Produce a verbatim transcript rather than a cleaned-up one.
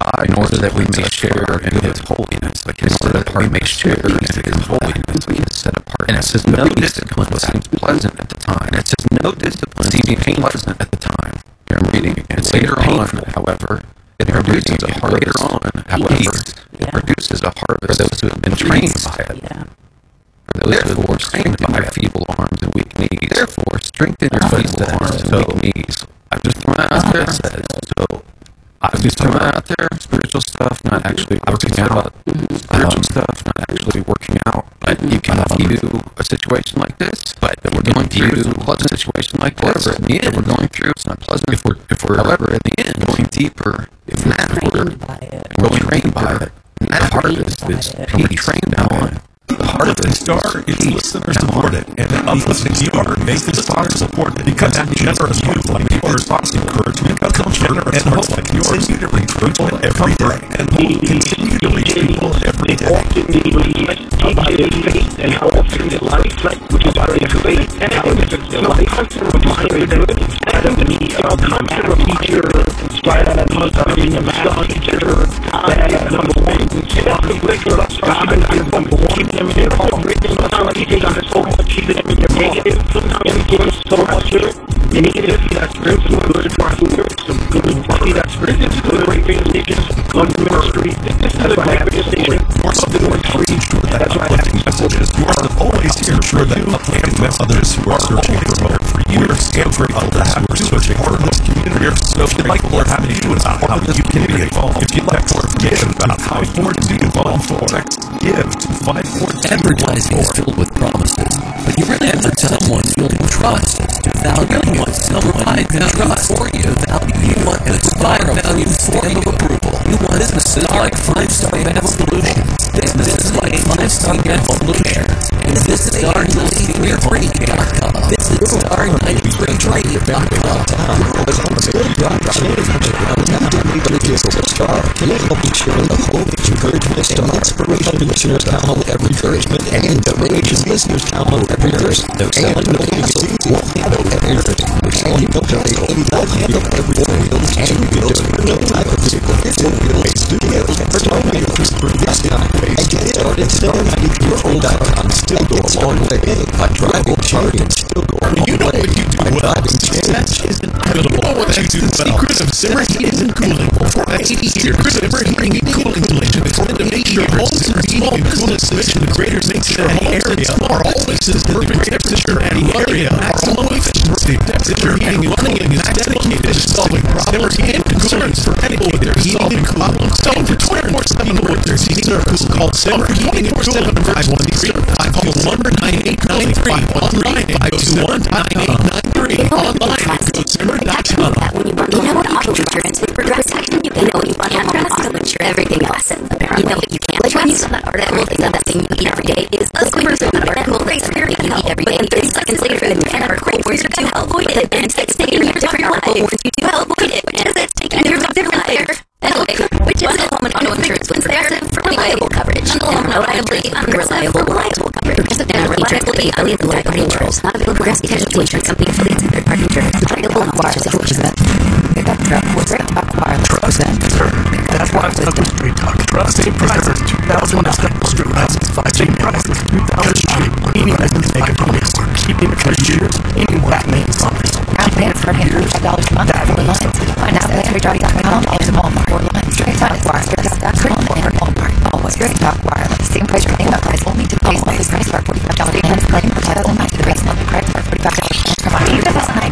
God, in order that we may share in His holiness, like His set apart, we may share in His holiness, like His set apart. And it says no discipline seems pleasant at the time. And it says no discipline seems pleasant at the time. Here I'm reading again. It's later on, however, it produces a harvest. Later on, however, it produces a harvest for those who have been trained by it. For those who are trained by feeble arms and weak knees. Therefore, strengthen your feeble arms and weak knees. I've just thrown that out there. It says so. I've just thrown that out there. Spiritual stuff, not actually working out. Spiritual stuff, not actually working out. But you can view a situation like this. But that we're going through a pleasant situation like this. However, in the end, we're going through, it's not pleasant. If we're, if we're, however, in the end, going deeper, if we're trained by it, going trained by it, and that harvest is being trained on. The heart of the star is listener supported, and the uplifting viewer makes the star supported because that generous you like yours encourage to become comforter and hope like yours continue to reach people every day, and hope continue to reach people every day. Often we believe about their faith and how often their life, which is about their faith and how their life, constant reminder good instead of the need of constant teacher, inspired out of constant being a master teacher, bad number one, instead of the God is number one. Them in their home, sometimes he takes on so much, he them in their negative, sometimes he takes so much negative, see that spirit, some good spirit, some good, see that spirit, this is a great radio station, good ministry, this is a great radio station, for something more free, that's why I have these messages, you are always here for the uplifting with others who are searching for hope for years, and for others who are searching for this community, so if you'd like more having to do about how you can be involved, if you'd like more information about how you can be involved, text give to five four. Advertising is filled with promises, but you really have to tell someone you can trust to value. You really want someone who can trust for you. Value. You want an inspire value stamp of approval. You want businesses like Five Star Medical Solutions. Businesses like Five Star Medical Solutions. And visit star ninety-three trade dot com. Visit star ninety-three trade dot com. Can help you share the hope, encouragement, and inspiration listeners download every encouragement and donations listeners download every verse. No selling, no hassle, won't handle everything. We're selling no hassle, they'll handle everything. And you can do it no type of vehicle, fifteen wheels, studios, first time wheels, for this time. And get started, star ninety-three dot com still go a long way. By driving charting, still go a long way. You know what you do well. Success isn't credible. You know what you do well. The secret of Zimmer Heating and Cooling for eighty years. Zimmer Heating and Cooling Solutions is to make your homes and small business solution the greater Saint City area are always in the perfect temperature and area. Maximum efficiency. Temperature heating and cooling is dedicated to solving problems and concerns for anyone with their heating and problems. So for twenty-four seven with their heating service called Zimmer Heating and Cooling five one three. Call one nine eight nine three. Online five two one nine eight nine three. Online go Zimmer dot com. You know what auto insurance with Progressive Action? You know you want to auto insure everything else. You know what you can't like when you saw that article, they said that thing you eat every day is a super super article that said that you eat every day, and thirty seconds later, an article warns you to avoid it, and it's taking your different article warns you to avoid it, and it's taking your different life. Anyway, which is home and auto insurance wins there for reliable coverage. Reliably unreliable, reliable coverage. And reliably unreliable insurance. Not available for casualty insurance company affiliates and third-party insurance. Available on wireless situations. Pick up truck with Straight Talk Wireless. That's why I'm talking Straight Talk. Trust same prices. two thousand Street license. Five same prices. two thousand Street. Any license make a promise. Keeping the cashiers. Any what means promise. Now paying for five dollars a month for the line. Find out at straight talk dot com and Walmart. Or line Straight Talk Wireless dot com and Walmart. Always Straight Talk Wireless. Same price for thing applies only to call. Always price for forty-five dollars and claim for title and night to the rates. Monthly price for forty-five dollars. From October two thousand nine.